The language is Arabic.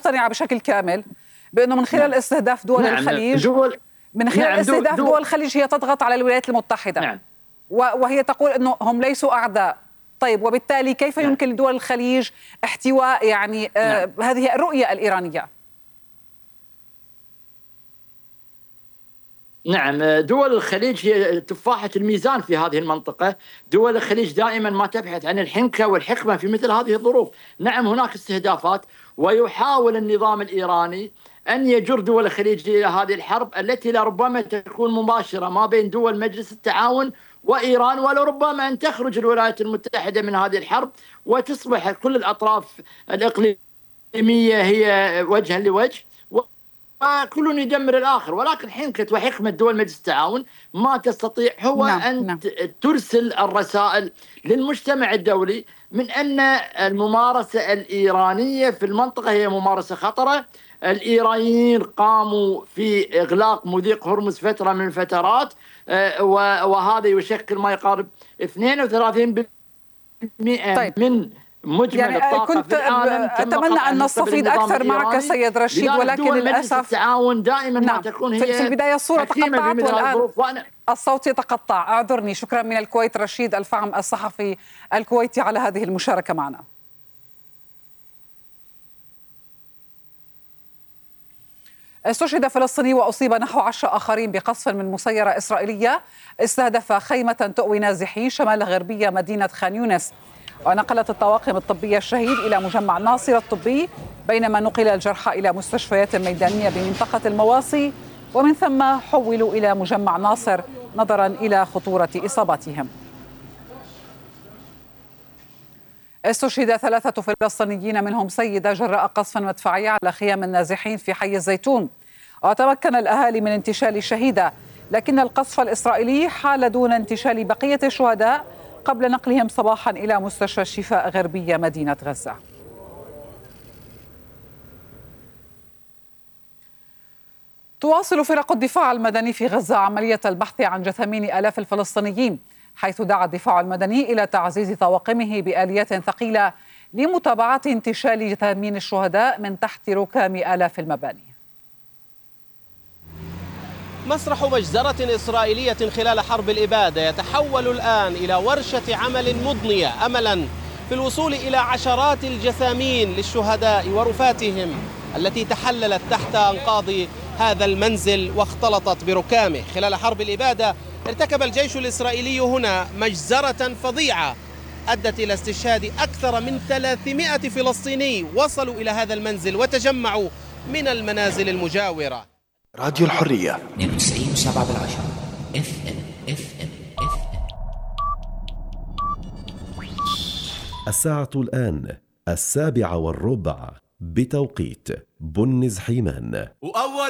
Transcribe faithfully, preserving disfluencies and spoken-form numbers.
مقتنعة بشكل كامل بأنه من خلال نعم. استهداف دول نعم. الخليج دول من خلال نعم. استهداف دول, دول الخليج هي تضغط على الولايات المتحدة نعم. وهي تقول أنه هم ليسوا أعداء. طيب وبالتالي كيف نعم. يمكن لدول الخليج احتواء يعني آه نعم. هذه الرؤية الإيرانية؟ نعم، دول الخليج هي تفاحة الميزان في هذه المنطقة. دول الخليج دائما ما تبحث عن الحنكة والحكمة في مثل هذه الظروف. نعم هناك استهدافات، ويحاول النظام الإيراني أن يجر دول الخليج إلى هذه الحرب التي لربما تكون مباشرة ما بين دول مجلس التعاون وإيران، ولربما أن تخرج الولايات المتحدة من هذه الحرب وتصبح كل الأطراف الإقليمية هي وجها لوجه وكل يدمر الآخر. ولكن حنكة وحكمة دول مجلس التعاون ما تستطيع هو نعم. أن نعم. ترسل الرسائل للمجتمع الدولي من أن الممارسة الإيرانية في المنطقة هي ممارسة خطرة. الإيرانيين قاموا في إغلاق مضيق هرمز فترة من الفترات، وهذا يشكل ما يقارب اثنين وثلاثين بالمئة طيب. من مجمل يعني الطاقة كنت في العالم. أتمنى أن نستفيد أكثر معك سيد رشيد، ولكن للأسف التعاون دائما نعم. ما تكون هي في البداية الصورة تقطعت والآن الصوت يتقطع. أعذرني. شكرا من الكويت رشيد الفعم الصحفي الكويتي على هذه المشاركة معنا. استشهد فلسطيني وأصيب نحو عشرة آخرين بقصف من مسيرة إسرائيلية استهدف خيمة تؤوي نازحين شمال غربية مدينة خان يونس. ونقلت الطواقم الطبية الشهيد إلى مجمع ناصر الطبي، بينما نقل الجرحى إلى مستشفيات ميدانية بمنطقة المواصي، ومن ثم حولوا إلى مجمع ناصر نظرا إلى خطورة إصابتهم. استشهد ثلاثة فلسطينيين منهم سيدة جراء قصف مدفعي على خيام النازحين في حي الزيتون. وتمكن الأهالي من انتشال الشهيدة، لكن القصف الإسرائيلي حال دون انتشال بقية الشهداء قبل نقلهم صباحا إلى مستشفى الشفاء غربية مدينة غزة. تواصل فرق الدفاع المدني في غزة عملية البحث عن جثامين آلاف الفلسطينيين، حيث دعا الدفاع المدني إلى تعزيز طواقمه بآليات ثقيلة لمتابعة انتشال جثامين الشهداء من تحت ركام آلاف المباني. مسرح مجزرة إسرائيلية خلال حرب الإبادة يتحول الآن إلى ورشة عمل مضنية أملا في الوصول إلى عشرات الجثامين للشهداء ورفاتهم التي تحللت تحت أنقاض هذا المنزل واختلطت بركامه. خلال حرب الإبادة ارتكب الجيش الإسرائيلي هنا مجزرة فظيعة أدت إلى استشهاد أكثر من ثلاثمائة فلسطيني وصلوا إلى هذا المنزل وتجمعوا من المنازل المجاورة. راديو الحرية اثنين وتسعين وسبعة بالعشرة اف ام اف ام اف ام. الساعة الآن السابعة والربع بتوقيت بنز حيمان.